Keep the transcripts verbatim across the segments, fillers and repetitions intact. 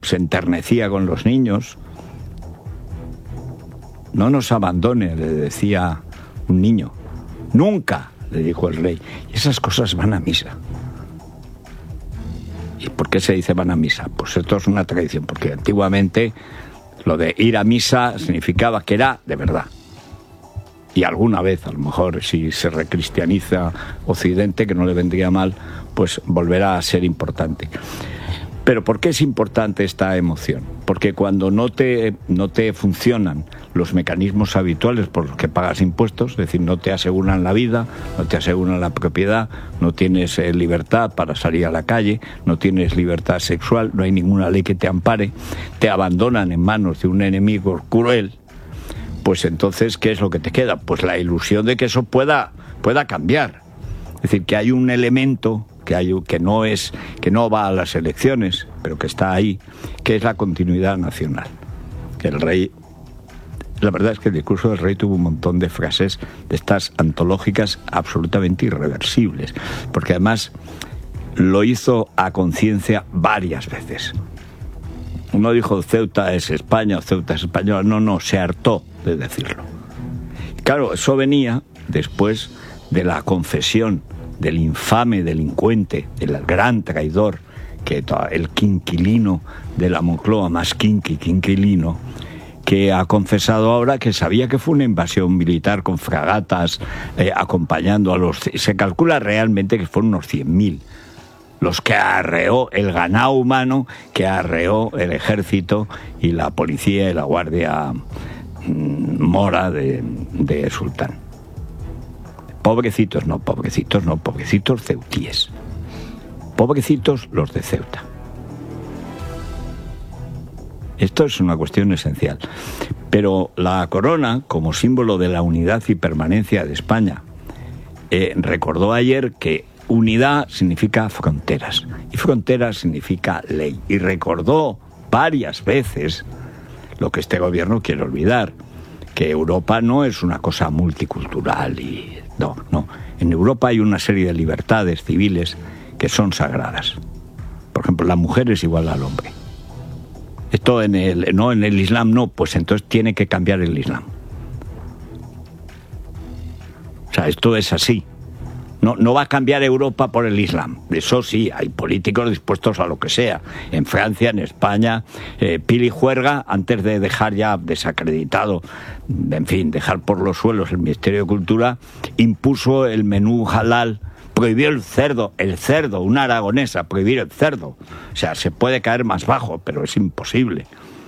se enternecía con los niños. No nos abandone, le decía un niño. Nunca, le dijo el rey. Y esas cosas van a misa. ¿Y por qué se dice van a misa? Pues esto es una tradición, porque antiguamente lo de ir a misa significaba que era de verdad. Y alguna vez, a lo mejor, si se recristianiza Occidente, que no le vendría mal, pues volverá a ser importante. Pero ¿por qué es importante esta emoción? Porque cuando no te, no te funcionan los mecanismos habituales por los que pagas impuestos, es decir, no te aseguran la vida, no te aseguran la propiedad, no tienes eh, libertad para salir a la calle, no tienes libertad sexual, no hay ninguna ley que te ampare, te abandonan en manos de un enemigo cruel, pues entonces, ¿qué es lo que te queda? Pues la ilusión de que eso pueda, pueda cambiar. Es decir, que hay un elemento que, hay, que, no es, que no va a las elecciones, pero que está ahí, que es la continuidad nacional. Que el rey... La verdad es que el discurso del rey tuvo un montón de frases de estas antológicas absolutamente irreversibles, porque además lo hizo a conciencia varias veces. Uno dijo Ceuta es España o Ceuta es española. No, no, se hartó de decirlo. Claro, eso venía después de la confesión del infame delincuente, del gran traidor, que el quinquilino de la Moncloa, más quinqui, quinquilino, que ha confesado ahora que sabía que fue una invasión militar con fragatas eh, acompañando a los... Se calcula realmente que fueron unos cien mil los que arreó el ganado humano, que arreó el ejército y la policía y la guardia mmm, mora de, de Sultán. Pobrecitos, no, pobrecitos, no, pobrecitos ceutíes. Pobrecitos los de Ceuta. Esto es una cuestión esencial. Pero la corona, como símbolo de la unidad y permanencia de España, eh, recordó ayer que unidad significa fronteras, y fronteras significa ley. Y recordó varias veces lo que este gobierno quiere olvidar, que Europa no es una cosa multicultural y... No, no. En Europa hay una serie de libertades civiles que son sagradas. Por ejemplo, la mujer es igual al hombre. Esto en el, no, en el Islam no, pues entonces tiene que cambiar el Islam. O sea, esto es así. No, no va a cambiar Europa por el Islam. Eso sí, hay políticos dispuestos a lo que sea. En Francia, en España, eh, Pili Juerga, antes de dejar ya desacreditado, en fin, dejar por los suelos el Ministerio de Cultura, impuso el menú halal, prohibió el cerdo, el cerdo, una aragonesa, prohibir el cerdo. O sea, se puede caer más bajo, pero es imposible.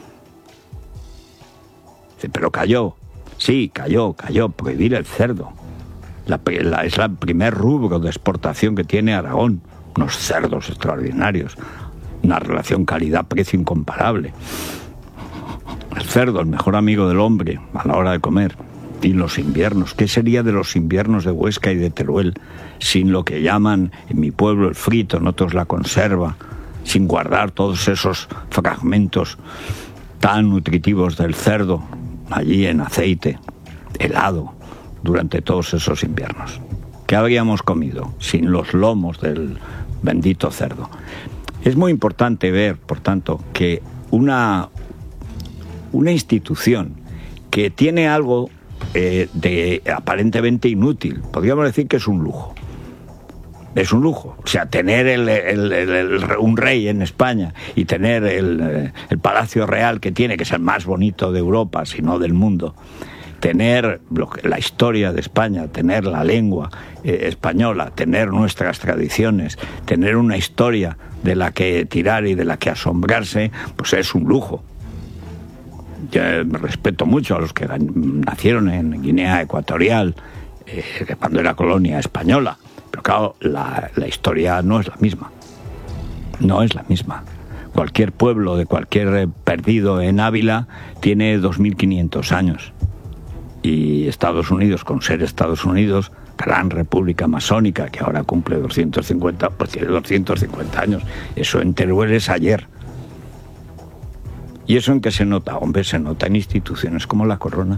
Pero cayó, sí, cayó, cayó, prohibir el cerdo. La, la, es el primer rubro de exportación que tiene Aragón. Unos cerdos extraordinarios, una relación calidad-precio incomparable. El cerdo, el mejor amigo del hombre a la hora de comer. Y los inviernos, ¿qué sería de los inviernos de Huesca y de Teruel sin lo que llaman en mi pueblo el frito, en otros la conserva, sin guardar todos esos fragmentos tan nutritivos del cerdo allí en aceite, helado, durante todos esos inviernos? ¿Qué habríamos comido sin los lomos del bendito cerdo? Es muy importante ver, por tanto, que una, una institución que tiene algo eh, de aparentemente inútil, podríamos decir que es un lujo. Es un lujo. O sea, tener el, el, el, el, un rey en España y tener el, el Palacio Real que tiene, que es el más bonito de Europa, si no del mundo, tener la historia de España, tener la lengua eh, española, tener nuestras tradiciones, tener una historia de la que tirar y de la que asombrarse, pues es un lujo. Yo respeto mucho a los que nacieron en Guinea Ecuatorial, eh, cuando era colonia española, pero claro, la, la historia no es la misma. No es la misma. Cualquier pueblo de cualquier perdido en Ávila tiene dos mil quinientos años. Y Estados Unidos, con ser Estados Unidos, gran república masónica que ahora cumple doscientos cincuenta, pues tiene doscientos cincuenta años. Eso en Teruel es ayer. ¿Y eso en qué se nota? Hombre, se nota en instituciones como la Corona.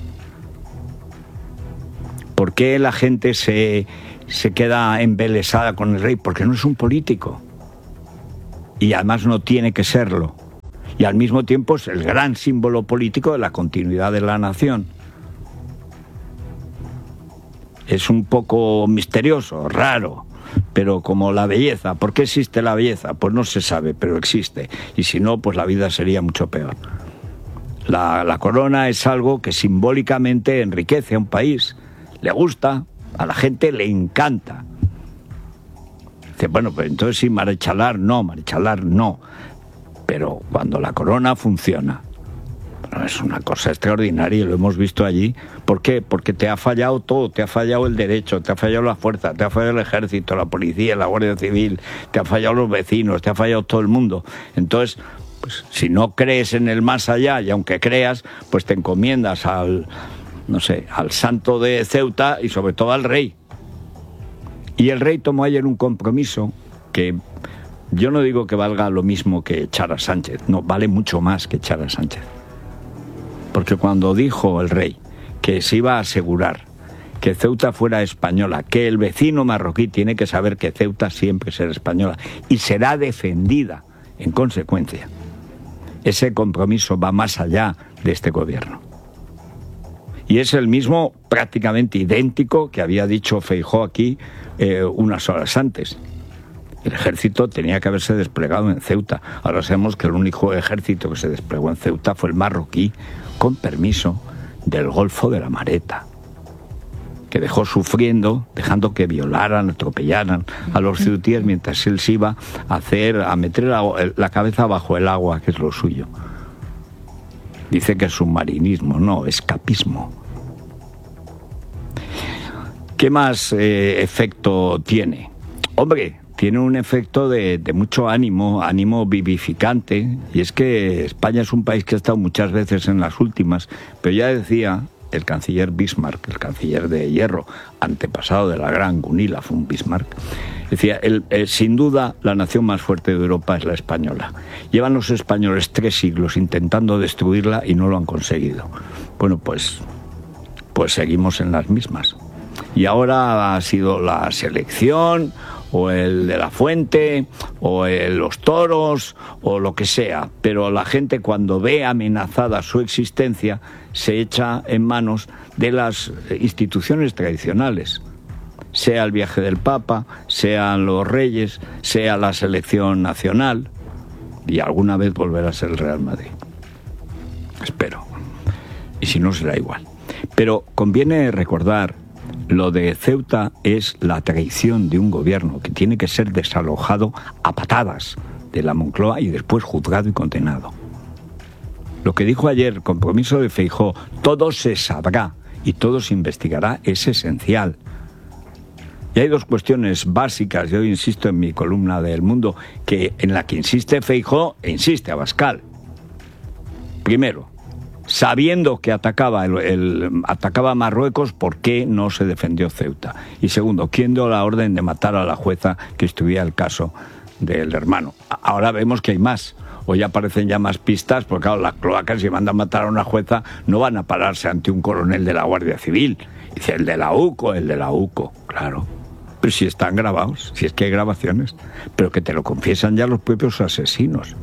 ¿Por qué la gente se, se queda embelesada con el rey? Porque no es un político. Y además no tiene que serlo. y al mismo tiempo es el gran símbolo político de la continuidad de la nación. Es un poco misterioso, raro, pero como la belleza. ¿Por qué existe la belleza? Pues no se sabe, pero existe. Y si no, pues la vida sería mucho peor. La, la corona es algo que simbólicamente enriquece a un país. Le gusta, a la gente le encanta. Dice, bueno, pues entonces sí, marechalar no, marechalar no. Pero cuando la corona funciona, bueno, es una cosa extraordinaria y lo hemos visto allí. ¿Por qué? Porque te ha fallado todo, te ha fallado el derecho, te ha fallado la fuerza, te ha fallado el ejército, la policía, la Guardia Civil, te ha fallado los vecinos, te ha fallado todo el mundo. Entonces, pues si no crees en el más allá, y aunque creas, pues te encomiendas al, no sé, al santo de Ceuta y sobre todo al rey. Y el rey tomó ayer un compromiso que yo no digo que valga lo mismo que echar a Sánchez, no, vale mucho más que echar a Sánchez. Porque cuando dijo el rey que se iba a asegurar que Ceuta fuera española, que el vecino marroquí tiene que saber que Ceuta siempre será española y será defendida en consecuencia, ese compromiso va más allá de este gobierno. Y es el mismo, prácticamente idéntico, que había dicho Feijóo aquí eh, unas horas antes. El ejército tenía que haberse desplegado en Ceuta. Ahora sabemos que el único ejército que se desplegó en Ceuta fue el marroquí, con permiso del Golfo de la Mareta, que dejó sufriendo, dejando que violaran, atropellaran a los ceutíes mientras él se iba a hacer, a meter la, la cabeza bajo el agua, que es lo suyo. Dice que es submarinismo, no, escapismo. ¿Qué más eh, efecto tiene? Hombre, tiene un efecto de, de mucho ánimo, ánimo vivificante, y es que España es un país que ha estado muchas veces en las últimas, pero ya decía el canciller Bismarck, el canciller de hierro, antepasado de la gran Gunilla von Bismarck, decía, el, el, sin duda la nación más fuerte de Europa es la española. Llevan los españoles tres siglos intentando destruirla y no lo han conseguido. Bueno, pues, pues seguimos en las mismas. Y ahora ha sido la selección, o el de la fuente, o el, los toros, o lo que sea. Pero la gente, cuando ve amenazada su existencia, se echa en manos de las instituciones tradicionales. Sea el viaje del Papa, sean los reyes, sea la selección nacional, y alguna vez volverá a ser el Real Madrid. Espero. Y si no, será igual. Pero conviene recordar, lo de Ceuta es la traición de un gobierno que tiene que ser desalojado a patadas de la Moncloa y después juzgado y condenado. Lo que dijo ayer el compromiso de Feijóo, todo se sabrá y todo se investigará, es esencial. Y hay dos cuestiones básicas, yo insisto en mi columna de El Mundo, que en la que insiste Feijóo e insiste Abascal. Primero, sabiendo que atacaba, el, el, atacaba a Marruecos, ¿por qué no se defendió Ceuta? Y segundo, ¿quién dio la orden de matar a la jueza que estudiaba el caso del hermano? Ahora vemos que hay más. Hoy aparecen ya más pistas, porque claro, las cloacas, si mandan a matar a una jueza, no van a pararse ante un coronel de la Guardia Civil. Dice, el de la U C O, el de la U C O, claro. Pero si están grabados, si es que hay grabaciones, pero que te lo confiesan ya los propios asesinos.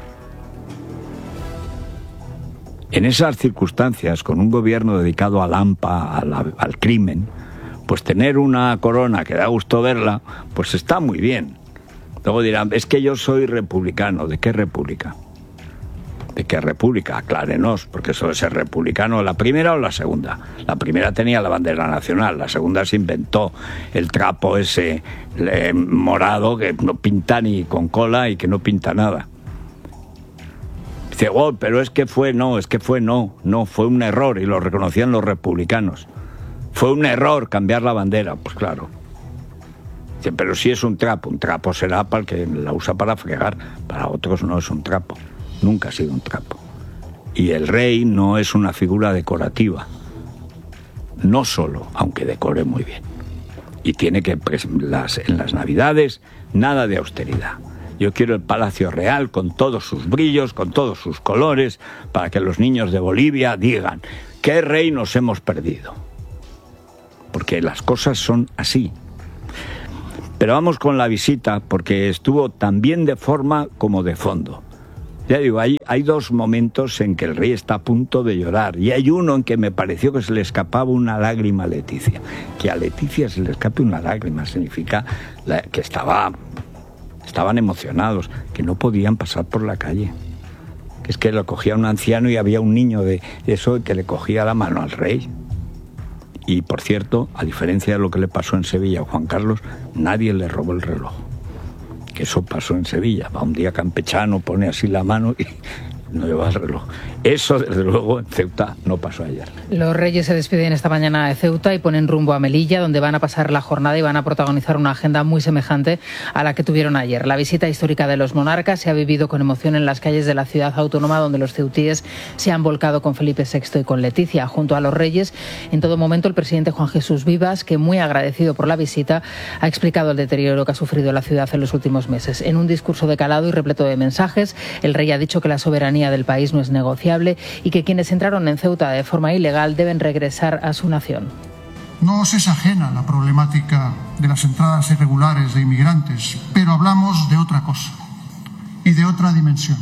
En esas circunstancias, con un gobierno dedicado al AMPA, al, al crimen, pues tener una corona que da gusto verla, pues está muy bien. Luego dirán, es que yo soy republicano. ¿De qué república? ¿De qué república? Aclárenos, porque eso de ser republicano, ¿la primera o la segunda? La primera tenía la bandera nacional, la segunda se inventó el trapo ese eh, morado que no pinta ni con cola y que no pinta nada. Dice, oh, pero es que fue, no, es que fue, no, no, fue un error, y lo reconocían los republicanos. Fue un error cambiar la bandera, pues claro. Dice, pero sí es un trapo, un trapo será para el que la usa para fregar, para otros no es un trapo, nunca ha sido un trapo. Y el rey no es una figura decorativa, no solo, aunque decore muy bien. Y tiene que, las, en las Navidades, nada de austeridad. Yo quiero el Palacio Real con todos sus brillos, con todos sus colores, para que los niños de Bolivia digan, ¿qué rey nos hemos perdido? Porque las cosas son así. Pero vamos con la visita, porque estuvo tan bien de forma como de fondo. Ya digo, hay, hay dos momentos en que el rey está a punto de llorar, y hay uno en que me pareció que se le escapaba una lágrima a Leticia. Que a Leticia se le escape una lágrima significa la, que estaba, estaban emocionados, que no podían pasar por la calle. Que es que lo cogía un anciano y había un niño de eso que le cogía la mano al rey. Y por cierto, a diferencia de lo que le pasó en Sevilla a Juan Carlos, nadie le robó el reloj. Que eso pasó en Sevilla. Va un día campechano, pone así la mano y no lleva el reloj. Eso, desde luego, en Ceuta no pasó ayer. Los reyes se despiden esta mañana de Ceuta y ponen rumbo a Melilla, donde van a pasar la jornada y van a protagonizar una agenda muy semejante a la que tuvieron ayer. La visita histórica de los monarcas se ha vivido con emoción en las calles de la ciudad autónoma, donde los ceutíes se han volcado con Felipe sexto y con Leticia. Junto a los reyes, en todo momento, el presidente Juan Jesús Vivas, que muy agradecido por la visita, ha explicado el deterioro que ha sufrido la ciudad en los últimos meses. En un discurso de calado y repleto de mensajes, el rey ha dicho que la soberanía del país no es negociable y que quienes entraron en Ceuta de forma ilegal deben regresar a su nación. No os es ajena la problemática de las entradas irregulares de inmigrantes, pero hablamos de otra cosa y de otra dimensión.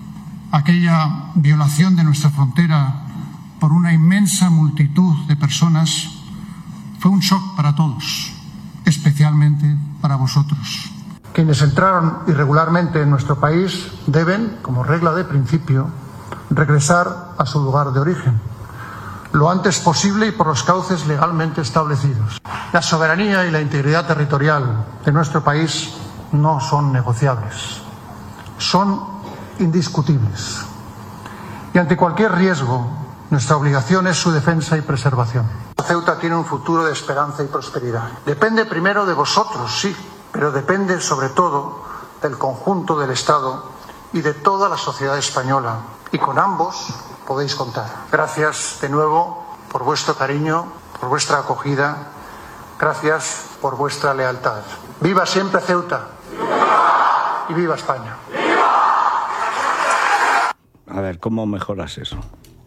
Aquella violación de nuestra frontera por una inmensa multitud de personas fue un shock para todos, especialmente para vosotros. Quienes entraron irregularmente en nuestro país deben, como regla de principio, regresar a su lugar de origen, lo antes posible y por los cauces legalmente establecidos. La soberanía y la integridad territorial de nuestro país no son negociables, son indiscutibles. Y ante cualquier riesgo, nuestra obligación es su defensa y preservación. Ceuta tiene un futuro de esperanza y prosperidad. Depende primero de vosotros, sí, pero depende sobre todo del conjunto del Estado y de toda la sociedad española. Y con ambos podéis contar. Gracias de nuevo por vuestro cariño, por vuestra acogida. Gracias por vuestra lealtad. ¡Viva siempre Ceuta! ¡Viva! Y viva España. A ver, ¿cómo mejoras eso?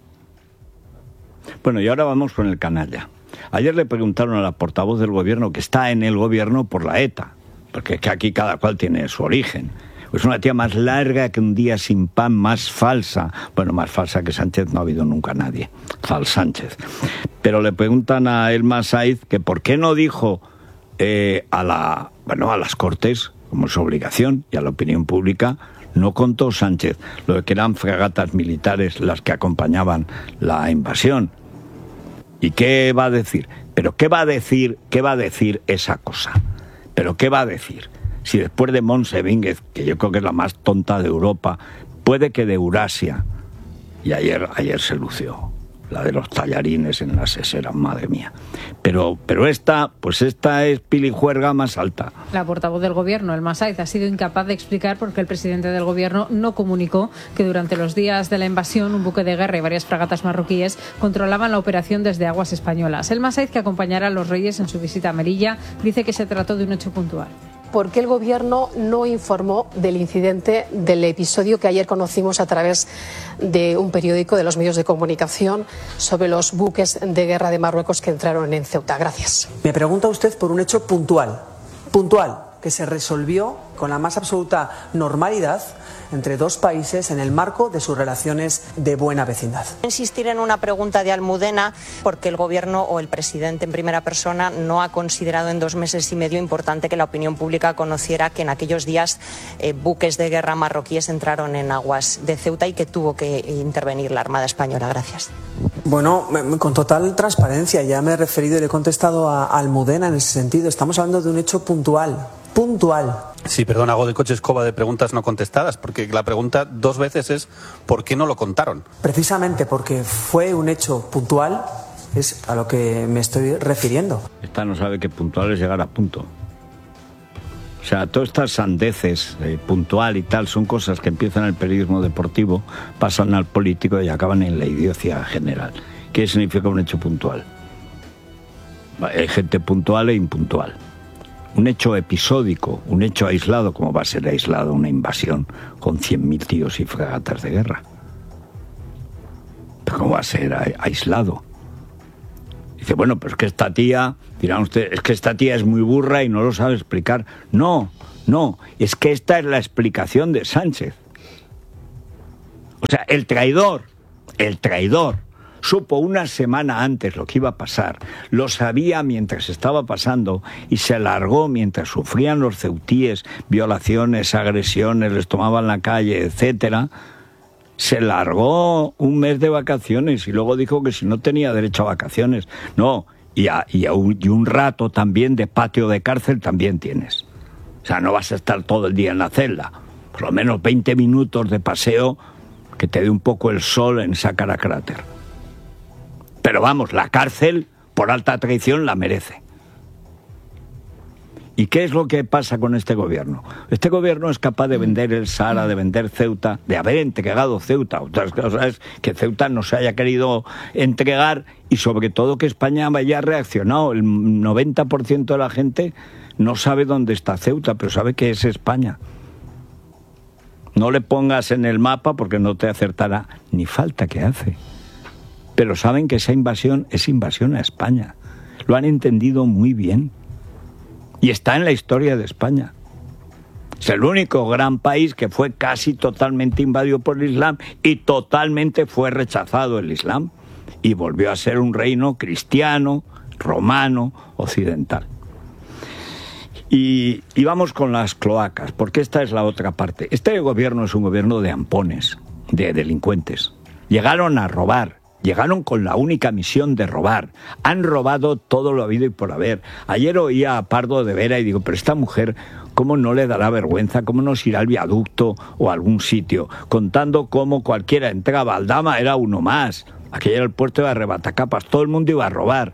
Bueno, y ahora vamos con el canalla. Ayer le preguntaron a la portavoz del gobierno, que está en el gobierno por la ETA, porque es que aquí cada cual tiene su origen. Es una tía más larga que un día sin pan, más falsa. Bueno, más falsa que Sánchez no ha habido nunca nadie. Fal Sánchez. Pero le preguntan a Elma Saiz que por qué no dijo eh, a la, bueno, a las Cortes, como es su obligación, y a la opinión pública, no contó Sánchez lo de que eran fragatas militares las que acompañaban la invasión. ¿Y qué va a decir? ¿Pero qué va a decir, qué va a decir esa cosa? ¿Pero qué va a decir? Si después de Montse Vínguez, que yo creo que es la más tonta de Europa, puede que de Eurasia, y ayer, ayer se lució, la de los tallarines en las eseras, madre mía. Pero, pero esta, pues esta es pilijuerga más alta. La portavoz del gobierno, Elma Saiz, ha sido incapaz de explicar por qué el presidente del gobierno no comunicó que durante los días de la invasión un buque de guerra y varias fragatas marroquíes controlaban la operación desde aguas españolas. Elma Saiz, que acompañará a los reyes en su visita a Melilla, dice que se trató de un hecho puntual. ¿Por qué el Gobierno no informó del incidente, del episodio que ayer conocimos a través de un periódico, de los medios de comunicación, sobre los buques de guerra de Marruecos que entraron en Ceuta? Gracias. Me pregunta usted por un hecho puntual, puntual, que se resolvió con la más absoluta normalidad entre dos países en el marco de sus relaciones de buena vecindad. Insistir en una pregunta de Almudena porque el gobierno o el presidente en primera persona no ha considerado en dos meses y medio importante que la opinión pública conociera que en aquellos días eh, buques de guerra marroquíes entraron en aguas de Ceuta y que tuvo que intervenir la Armada Española. Gracias. Bueno, con total transparencia, ya me he referido y le he contestado a Almudena en ese sentido. Estamos hablando de un hecho puntual, puntual. Sí, perdón, hago de coche escoba de preguntas no contestadas, porque la pregunta dos veces es ¿por qué no lo contaron? Precisamente porque fue un hecho puntual, es a lo que me estoy refiriendo. Esta no sabe que puntual es llegar a punto. O sea, todas estas sandeces, eh, puntual y tal, son cosas que empiezan en el periodismo deportivo, pasan al político y acaban en la idiocia general. ¿Qué significa un hecho puntual? Hay gente puntual e impuntual. Un hecho episódico, un hecho aislado, como va a ser aislado una invasión con cien mil tíos y fragatas de guerra. Pero ¿cómo va a ser aislado? Dice, bueno, pero es que esta tía, dirán ustedes, es que esta tía es muy burra y no lo sabe explicar. No, no, es que esta es la explicación de Sánchez. O sea, el traidor, el traidor, supo una semana antes lo que iba a pasar, lo sabía mientras estaba pasando y se largó mientras sufrían los ceutíes, violaciones, agresiones, les tomaban la calle, etcétera. Se largó un mes de vacaciones y luego dijo que si no tenía derecho a vacaciones. No, y, a, y, a un, y un rato también de patio de cárcel también tienes. O sea, no vas a estar todo el día en la celda. Por lo menos veinte minutos de paseo que te dé un poco el sol en esa cara cráter. Pero vamos, la cárcel por alta traición la merece. ¿Y qué es lo que pasa con este gobierno? Este gobierno es capaz de vender el Sahara, de vender Ceuta, de haber entregado Ceuta. Otras cosas es que Ceuta no se haya querido entregar y sobre todo que España haya reaccionado. El noventa por ciento de la gente no sabe dónde está Ceuta, pero sabe que es España. No le pongas en el mapa porque no te acertará, ni falta que hace. Pero saben que esa invasión es invasión a España. Lo han entendido muy bien. Y está en la historia de España. Es el único gran país que fue casi totalmente invadido por el Islam y totalmente fue rechazado el Islam. Y volvió a ser un reino cristiano, romano, occidental. Y, y vamos con las cloacas, porque esta es la otra parte. Este gobierno es un gobierno de ampones, de delincuentes. Llegaron a robar. Llegaron con la única misión de robar. Han robado todo lo habido y por haber. Ayer oía a Pardo de Vera y digo, pero esta mujer, ¿cómo no le dará vergüenza? ¿Cómo no se irá al viaducto o a algún sitio? Contando cómo cualquiera entraba. Aldama era uno más. Aquello era el puerto de Arrebatacapas. Todo el mundo iba a robar.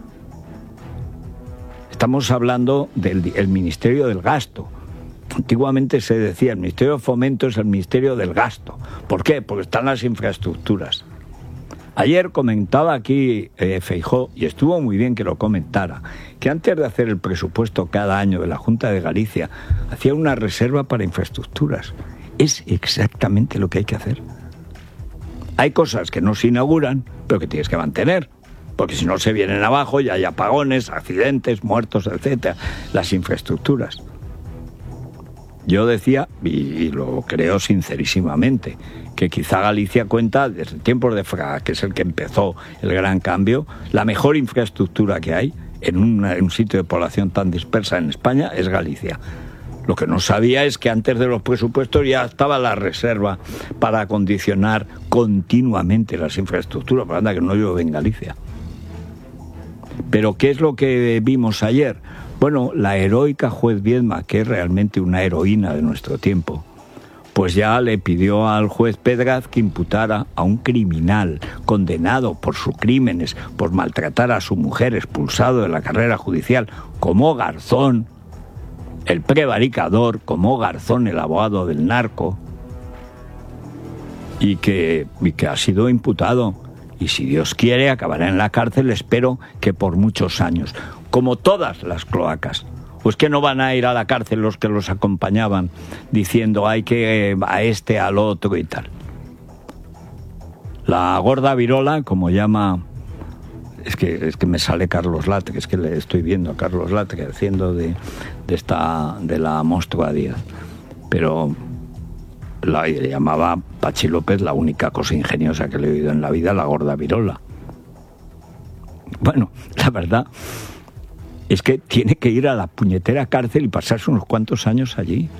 Estamos hablando del el Ministerio del Gasto. Antiguamente se decía, el Ministerio de Fomento es el Ministerio del Gasto. ¿Por qué? Porque están las infraestructuras. Ayer comentaba aquí eh, Feijóo, y estuvo muy bien que lo comentara, que antes de hacer el presupuesto cada año de la Junta de Galicia, hacía una reserva para infraestructuras. Es exactamente lo que hay que hacer. Hay cosas que no se inauguran, pero que tienes que mantener, porque si no se vienen abajo y hay apagones, accidentes, muertos, etcétera. Las infraestructuras. Yo decía, y, y lo creo sincerísimamente, que quizá Galicia cuenta, desde tiempos de Fraga, que es el que empezó el gran cambio, la mejor infraestructura que hay en, una, en un sitio de población tan dispersa en España es Galicia. Lo que no sabía es que antes de los presupuestos ya estaba la reserva para acondicionar continuamente las infraestructuras, para anda que no llueve en Galicia. Pero ¿qué es lo que vimos ayer? Bueno, la heroica juez Viedma, que es realmente una heroína de nuestro tiempo, pues ya le pidió al juez Pedraz que imputara a un criminal condenado por sus crímenes, por maltratar a su mujer, expulsado de la carrera judicial, como Garzón, el prevaricador, como Garzón, el abogado del narco, y que, y que ha sido imputado. Y si Dios quiere, acabará en la cárcel, espero que por muchos años. Como todas las cloacas. Pues que no van a ir a la cárcel los que los acompañaban diciendo hay que a este, al otro y tal. La gorda virola, como llama, es que es que me sale Carlos Latre, es que le estoy viendo a Carlos Latre haciendo de, de esta de la Móstoa Díaz, pero la le llamaba Pachi López la única cosa ingeniosa que le he oído en la vida, la gorda virola. Bueno, la verdad es que tiene que ir a la puñetera cárcel y pasarse unos cuantos años allí.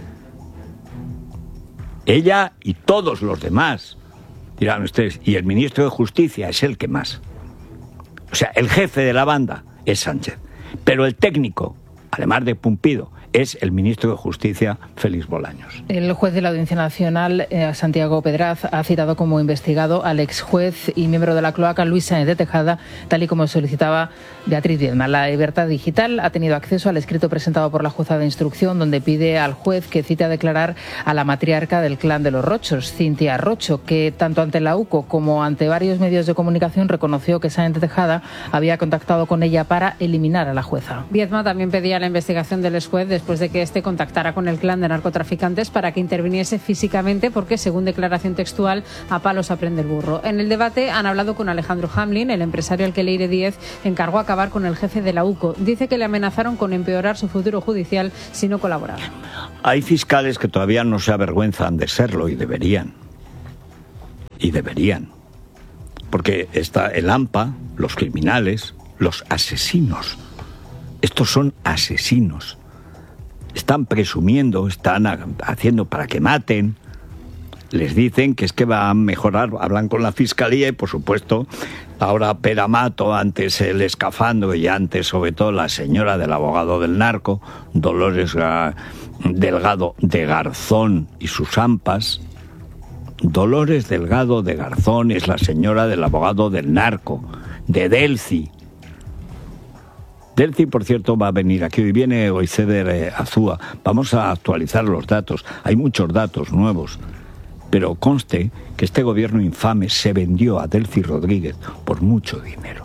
Ella y todos los demás. Dirán ustedes, y el ministro de Justicia es el que más. O sea, el jefe de la banda es Sánchez. Pero el técnico, además de Pumpido, es el ministro de Justicia, Félix Bolaños. El juez de la Audiencia Nacional, eh, Santiago Pedraz, ha citado como investigado al exjuez y miembro de la cloaca Luis Sáenz de Tejada, tal y como solicitaba Beatriz Viedma. La Libertad Digital ha tenido acceso al escrito presentado por la jueza de instrucción, donde pide al juez que cite a declarar a la matriarca del clan de los Rochos, Cintia Rocho, que tanto ante la U C O como ante varios medios de comunicación reconoció que Sáenz de Tejada había contactado con ella para eliminar a la jueza. Viedma también pedía la investigación del exjuez después de que este contactara con el clan de narcotraficantes para que interviniese físicamente, porque según declaración textual, a palos aprende el burro. En el debate han hablado con Alejandro Hamlin, el empresario al que Leire Díez encargó acabar con el jefe de la U C O. Dice que le amenazaron con empeorar su futuro judicial si no colaboraba. Hay fiscales que todavía no se avergüenzan de serlo y deberían. Y deberían. Porque está el AMPA, los criminales, los asesinos. Estos son asesinos. Están presumiendo, están haciendo para que maten. Les dicen que es que va a mejorar, hablan con la fiscalía y por supuesto ahora Peramato, antes el Escafandro y antes sobre todo la señora del abogado del narco, Dolores Delgado de Garzón y sus ampas. Dolores Delgado de Garzón es la señora del abogado del narco, de Delci. Delci, por cierto, va a venir aquí. Hoy viene Oiceder Azúa. Vamos a actualizar los datos. Hay muchos datos nuevos. Pero conste que este gobierno infame se vendió a Delcy Rodríguez por mucho dinero.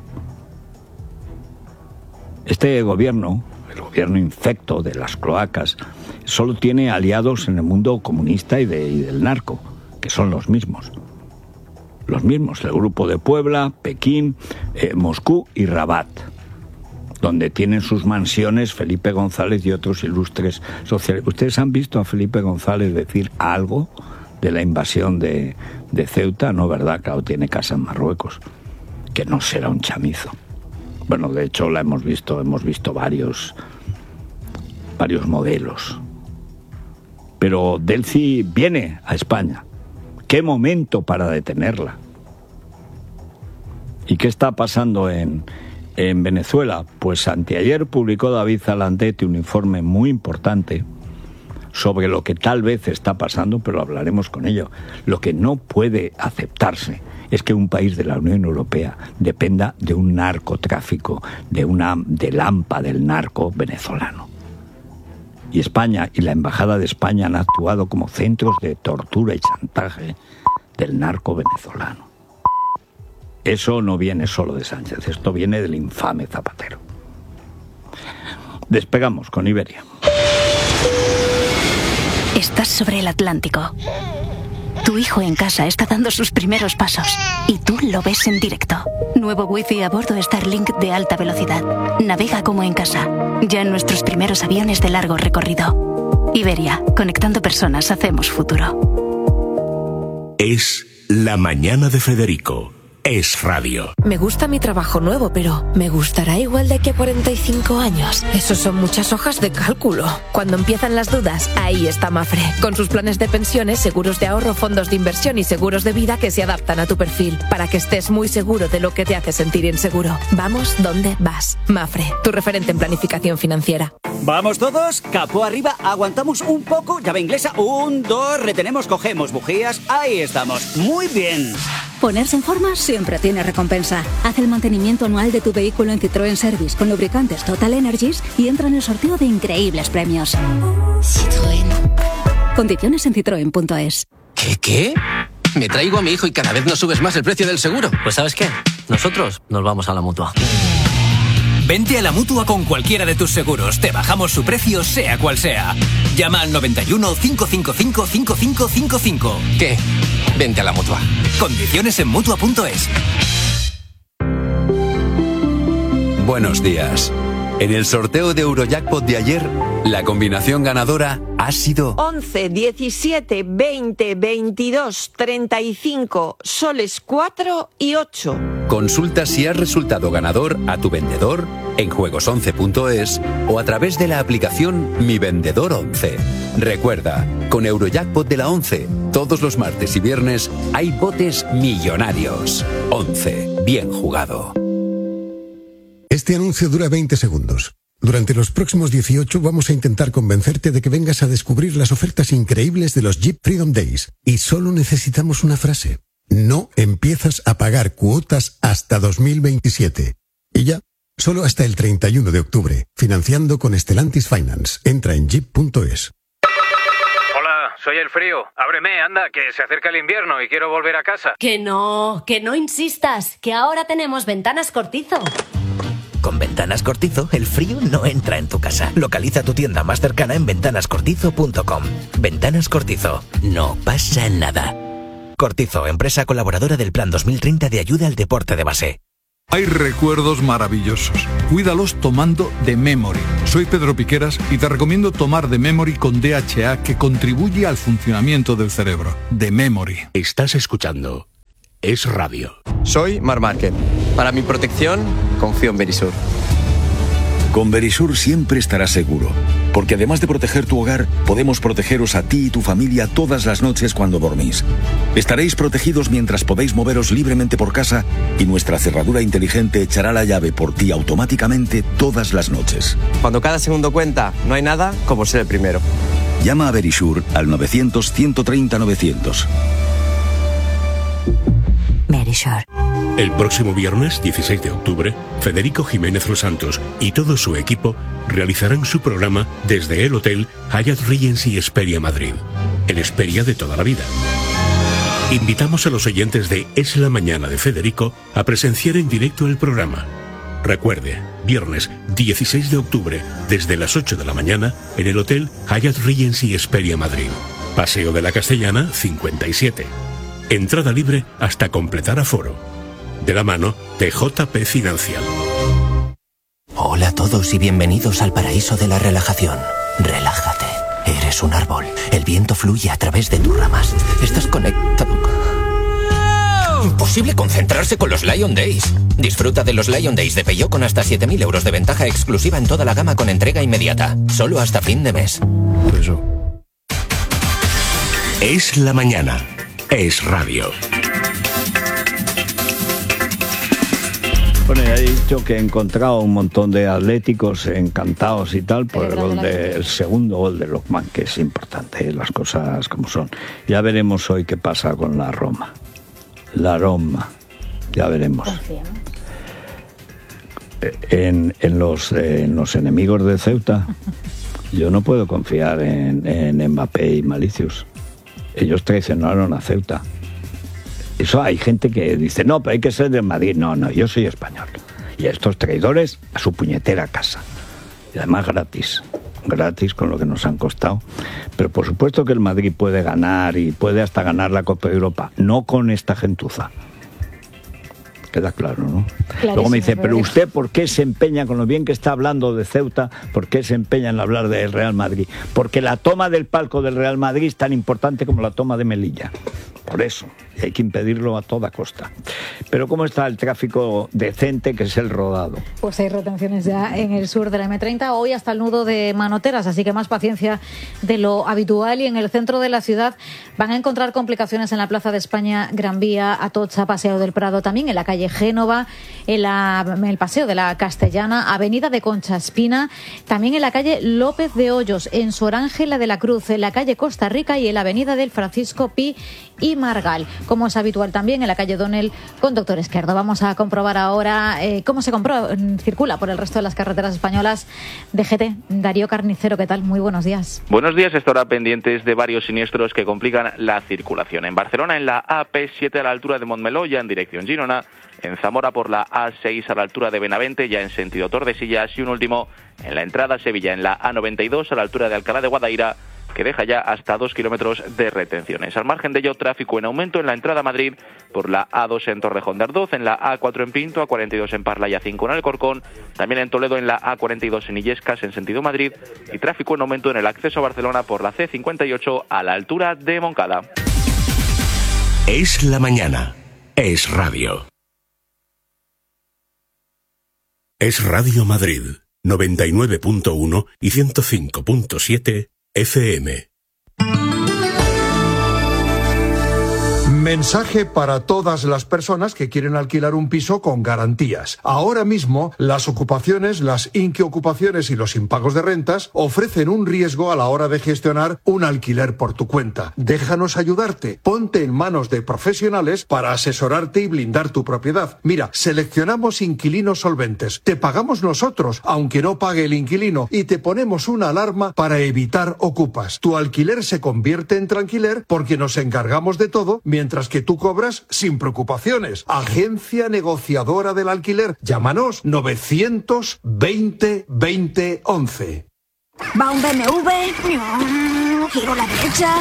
Este gobierno, el gobierno infecto de las cloacas, solo tiene aliados en el mundo comunista y, de, y del narco, que son los mismos. Los mismos, el Grupo de Puebla, Pekín, eh, Moscú y Rabat, donde tienen sus mansiones Felipe González y otros ilustres sociales. ¿Ustedes han visto a Felipe González decir algo de la invasión de, de Ceuta? No, ¿verdad? Claro, tiene casa en Marruecos, que no será un chamizo. Bueno, de hecho la hemos visto, hemos visto varios, varios modelos. Pero Delcy viene a España. ¿Qué momento para detenerla? ¿Y qué está pasando en, en Venezuela? Pues anteayer publicó David Zalandete un informe muy importante sobre lo que tal vez está pasando, pero hablaremos con ello. Lo que no puede aceptarse es que un país de la Unión Europea dependa de un narcotráfico, de una del AMPA del narco venezolano. Y España y la Embajada de España han actuado como centros de tortura y chantaje del narco venezolano. Eso no viene solo de Sánchez, esto viene del infame Zapatero. Despegamos con Iberia. Estás sobre el Atlántico. Tu hijo en casa está dando sus primeros pasos y tú lo ves en directo. Nuevo wifi a bordo Starlink de alta velocidad. Navega como en casa. Ya en nuestros primeros aviones de largo recorrido. Iberia, conectando personas, hacemos futuro. Es La Mañana de Federico. Es radio. Me gusta mi trabajo nuevo, pero ¿me gustará igual de aquí a cuarenta y cinco años? Eso son muchas hojas de cálculo. Cuando empiezan las dudas, ahí está Mafre. Con sus planes de pensiones, seguros de ahorro, fondos de inversión y seguros de vida que se adaptan a tu perfil, para que estés muy seguro de lo que te hace sentir inseguro. Vamos donde vas. Mafre, tu referente en planificación financiera. ¿Vamos todos? Capó arriba, aguantamos un poco, llave inglesa, un, dos, retenemos, cogemos bujías, ahí estamos. Muy bien. Ponerse en forma siempre tiene recompensa. Haz el mantenimiento anual de tu vehículo en Citroën Service con lubricantes Total Energies y entra en el sorteo de increíbles premios. Citroën. Condiciones en citroen punto es. ¿Qué, qué? Me traigo a mi hijo y cada vez nos subes más el precio del seguro. Pues ¿sabes qué? Nosotros nos vamos a la Mutua. Vente a la Mutua con cualquiera de tus seguros. Te bajamos su precio, sea cual sea. Llama al noventa y uno, cinco cinco cinco, cinco cinco cinco cinco. ¿Qué? Vente a la Mutua. Condiciones en Mutua punto es. Buenos días. En el sorteo de Eurojackpot de ayer, la combinación ganadora ha sido once, diecisiete, veinte, veintidós, treinta y cinco, soles cuatro y ocho. Consulta si has resultado ganador a tu vendedor en juegos once punto es o a través de la aplicación Mi Vendedor once. Recuerda, con Eurojackpot de la once, todos los martes y viernes hay botes millonarios. once. Bien jugado. Este anuncio dura veinte segundos. Durante los próximos dieciocho vamos a intentar convencerte de que vengas a descubrir las ofertas increíbles de los Jeep Freedom Days. Y solo necesitamos una frase. No empiezas a pagar cuotas hasta dos mil veintisiete. Y ya, solo hasta el treinta y uno de octubre. Financiando con Stellantis Finance. Entra en jeep punto es. Hola, soy el frío. Ábreme, anda, que se acerca el invierno y quiero volver a casa. Que no, que no insistas, que ahora tenemos Ventanas Cortizo. Con Ventanas Cortizo, el frío no entra en tu casa. Localiza tu tienda más cercana en ventanas cortizo punto com. Ventanas Cortizo. No pasa nada. Cortizo, empresa colaboradora del Plan dos mil treinta de ayuda al deporte de base. Hay recuerdos maravillosos. Cuídalos tomando The Memory. Soy Pedro Piqueras y te recomiendo tomar The Memory con D H A, que contribuye al funcionamiento del cerebro. The Memory. Estás escuchando es radio. Soy Mar Márquez. Para mi protección, confío en Verisur. Con Verisur siempre estarás seguro, porque además de proteger tu hogar, podemos protegeros a ti y tu familia todas las noches cuando dormís. Estaréis protegidos mientras podéis moveros libremente por casa y nuestra cerradura inteligente echará la llave por ti automáticamente todas las noches. Cuando cada segundo cuenta, no hay nada como ser el primero. Llama a Verisur al novecientos, ciento treinta, novecientos. Verisur. El próximo viernes dieciséis de octubre, Federico Jiménez Los Santos y todo su equipo realizarán su programa desde el Hotel Hyatt Regency Hesperia Madrid, el Hesperia de toda la vida. Invitamos a los oyentes de Es la Mañana de Federico a presenciar en directo el programa. Recuerde, viernes dieciséis de octubre, desde las ocho de la mañana, en el Hotel Hyatt Regency Hesperia Madrid. Paseo de la Castellana, cincuenta y siete. Entrada libre hasta completar aforo. De la mano de J P Financial. Hola a todos y bienvenidos al paraíso de la relajación. Relájate. Eres un árbol. El viento fluye a través de tus ramas. Estás conectado. Imposible concentrarse con los Lion Days. Disfruta de los Lion Days de Peugeot con hasta siete mil euros de ventaja exclusiva en toda la gama con entrega inmediata. Solo hasta fin de mes. Eso. Es la mañana. Es radio. Bueno, ya he dicho que he encontrado un montón de atléticos encantados y tal por el, gol de, el segundo gol de Lockman, que es importante, ¿eh? Las cosas como son. Ya veremos hoy qué pasa con la Roma. La Roma, ya veremos. En, en, los, en los enemigos de Ceuta, yo no puedo confiar en, en Mbappé y Malicius. Ellos traicionaron a Ceuta. Eso hay gente que dice, no, pero hay que ser de Madrid. No, no, yo soy español. Y estos traidores a su puñetera casa. Y además gratis. Gratis con lo que nos han costado. Pero por supuesto que el Madrid puede ganar y puede hasta ganar la Copa de Europa. No con esta gentuza. Queda claro, ¿no? Clarísimo. Luego me dice, pero usted, ¿por qué se empeña, con lo bien que está hablando de Ceuta, por qué se empeña en hablar del Real Madrid? Porque la toma del palco del Real Madrid es tan importante como la toma de Melilla. Por eso, y hay que impedirlo a toda costa. Pero ¿cómo está el tráfico decente, que es el rodado? Pues hay retenciones ya en el sur de la eme treinta, hoy hasta el nudo de Manoteras, así que más paciencia de lo habitual. Y en el centro de la ciudad van a encontrar complicaciones en la Plaza de España, Gran Vía, Atocha, Paseo del Prado, también en la calle Génova, en, la, en el Paseo de la Castellana, Avenida de Concha Espina, también en la calle López de Hoyos, en Sor Ángela de la Cruz, en la calle Costa Rica y en la Avenida del Francisco Pi y Margal, como es habitual también en la calle Donel con Doctor Esquerdo. Vamos a comprobar ahora eh, cómo se compro, circula por el resto de las carreteras españolas. D G T, Darío Carnicero, ¿qué tal? Muy buenos días. Buenos días, esta hora pendientes de varios siniestros que complican la circulación. En Barcelona, en la A P siete a la altura de Montmeló, ya en dirección Girona. En Zamora por la A seis a la altura de Benavente, ya en sentido Tordesillas. Y un último en la entrada a Sevilla, en la A noventa y dos a la altura de Alcalá de Guadaira, que deja ya hasta dos kilómetros de retenciones. Al margen de ello, tráfico en aumento en la entrada a Madrid por la A dos en Torrejón de Ardoz, en la A cuatro en Pinto, A cuarenta y dos en Parla y A cinco en Alcorcón, también en Toledo en la A cuarenta y dos en Illescas en sentido Madrid, y tráfico en aumento en el acceso a Barcelona por la C cincuenta y ocho a la altura de Moncada. Es la mañana. Es radio. Es Radio Madrid, noventa y nueve punto uno y ciento cinco punto siete F M. Mensaje para todas las personas que quieren alquilar un piso con garantías. Ahora mismo, las ocupaciones, las inquiocupaciones y los impagos de rentas ofrecen un riesgo a la hora de gestionar un alquiler por tu cuenta. Déjanos ayudarte. Ponte en manos de profesionales para asesorarte y blindar tu propiedad. Mira, seleccionamos inquilinos solventes. Te pagamos nosotros, aunque no pague el inquilino, y te ponemos una alarma para evitar ocupas. Tu alquiler se convierte en tranquiler porque nos encargamos de todo, mientras que tú cobras sin preocupaciones. Agencia negociadora del alquiler. Llámanos novecientos veinte veinte once. Va un B M W, giro a la derecha.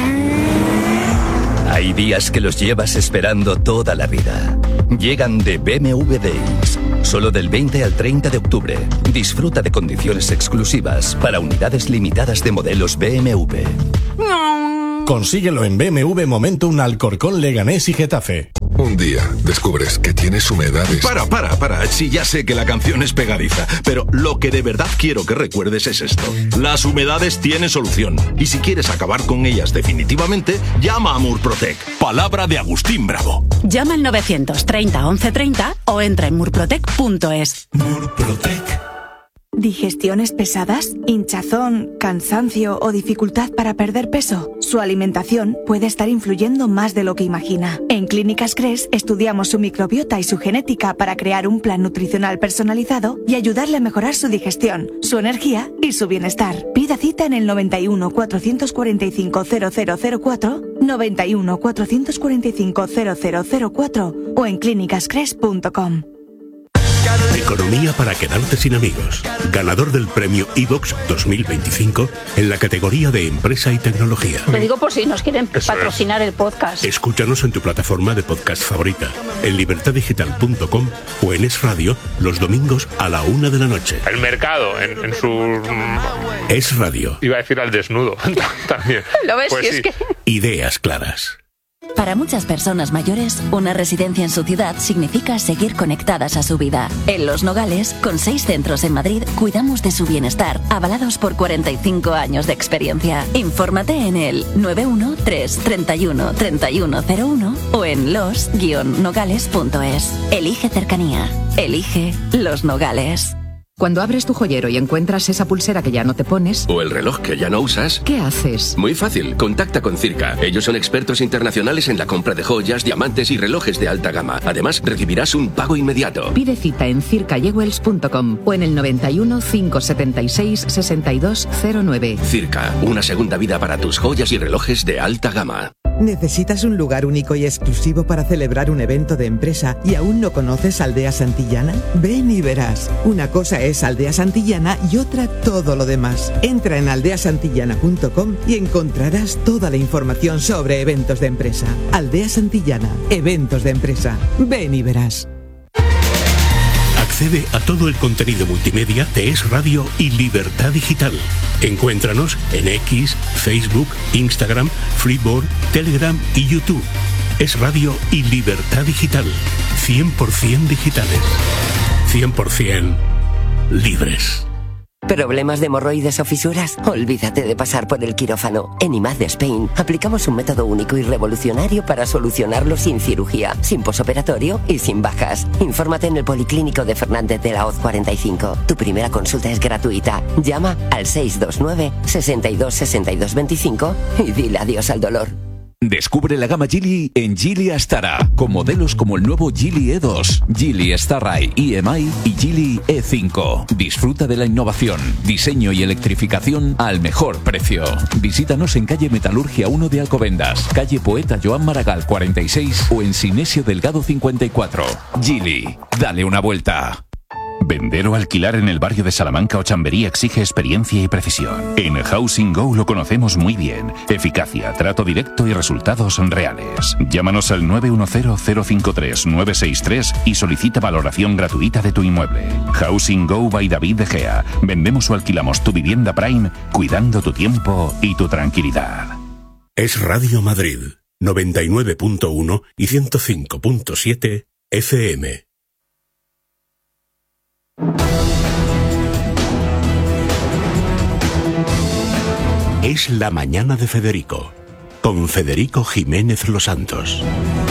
Hay días que los llevas esperando toda la vida. Llegan de B M W Days. Solo del veinte al treinta de octubre. Disfruta de condiciones exclusivas para unidades limitadas de modelos B M W. Consíguelo en B M W Momentum, Alcorcón, Leganés y Getafe. Un día descubres que tienes humedades. Para, para, para. Sí, ya sé que la canción es pegadiza, pero lo que de verdad quiero que recuerdes es esto. Las humedades tienen solución. Y si quieres acabar con ellas definitivamente, llama a Murprotec. Palabra de Agustín Bravo. Llama al novecientos treinta once treinta o entra en murprotec punto es. Murprotec. ¿Digestiones pesadas? ¿Hinchazón, cansancio o dificultad para perder peso? Su alimentación puede estar influyendo más de lo que imagina. En Clínicas Cres estudiamos su microbiota y su genética para crear un plan nutricional personalizado y ayudarle a mejorar su digestión, su energía y su bienestar. Pida cita en el noventa y uno, cuatrocientos cuarenta y cinco, cero cero cero cuatro, noventa y uno, cuatrocientos cuarenta y cinco, cero cero cero cuatro o en clínicas cres punto com. Economía para quedarte sin amigos. Ganador del premio iVox dos mil veinticinco en la categoría de Empresa y Tecnología. Lo digo por si nos quieren Eso patrocinar es. el podcast. Escúchanos en tu plataforma de podcast favorita, en libertad digital punto com o en Es Radio los domingos a la una de la noche. El mercado en, en su... Es Radio. Iba a decir al desnudo también. ¿Lo ves? Pues Si es sí. que... Ideas claras. Para muchas personas mayores, una residencia en su ciudad significa seguir conectadas a su vida. En Los Nogales, con seis centros en Madrid, cuidamos de su bienestar, avalados por cuarenta y cinco años de experiencia. Infórmate en el nueve uno tres, treinta y uno, treinta y uno cero uno o en los guion nogales punto es. Elige cercanía. Elige Los Nogales. Cuando abres tu joyero y encuentras esa pulsera que ya no te pones, o el reloj que ya no usas, ¿qué haces? Muy fácil, contacta con Circa. Ellos son expertos internacionales en la compra de joyas, diamantes y relojes de alta gama. Además, recibirás un pago inmediato. Pide cita en circa jewels punto com o en el noventa y uno, cinco setenta y seis, sesenta y dos cero nueve. Circa, una segunda vida para tus joyas y relojes de alta gama. ¿Necesitas un lugar único y exclusivo para celebrar un evento de empresa y aún no conoces Aldea Santillana? Ven y verás. Una cosa es Aldea Santillana y otra todo lo demás. Entra en aldea santillana punto com y encontrarás toda la información sobre eventos de empresa. Aldea Santillana, eventos de empresa. Ven y verás. Accede a todo el contenido multimedia de Es Radio y Libertad Digital. Encuéntranos en X, Facebook, Instagram, Freeboard, Telegram y YouTube. Es Radio y Libertad Digital. cien por ciento digitales. cien por ciento libres. ¿Problemas de hemorroides o fisuras? Olvídate de pasar por el quirófano. En I M A D de Spain aplicamos un método único y revolucionario para solucionarlo sin cirugía, sin posoperatorio y sin bajas. Infórmate en el Policlínico de Fernández de la Hoz cuarenta y cinco. Tu primera consulta es gratuita. Llama al seis dos nueve, sesenta y dos, sesenta y dos veinticinco y dile adiós al dolor. Descubre la gama Geely en Geely Astara, con modelos como el nuevo Geely E dos, Geely Starride E M I y Geely E cinco. Disfruta de la innovación, diseño y electrificación al mejor precio. Visítanos en calle Metalurgia uno de Alcobendas, calle Poeta Joan Maragall cuarenta y seis o en Sinesio Delgado cincuenta y cuatro. Geely, dale una vuelta. Vender o alquilar en el barrio de Salamanca o Chamberí exige experiencia y precisión. En Housing Go lo conocemos muy bien. Eficacia, trato directo y resultados reales. Llámanos al nueve uno cero, cero cinco tres, nueve seis tres y solicita valoración gratuita de tu inmueble. Housing Go by David De Gea. Vendemos o alquilamos tu vivienda Prime, cuidando tu tiempo y tu tranquilidad. Es Radio Madrid, noventa y nueve punto uno y ciento cinco punto siete F M. Es la mañana de Federico, con Federico Jiménez Los Santos.